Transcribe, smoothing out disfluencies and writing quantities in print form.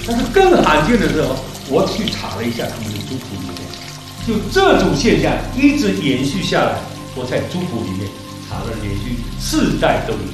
但是更罕见的是哦，我去查了一下他们的族谱里面，就这种现象一直延续下来。我在族谱里面查了连续4代都有。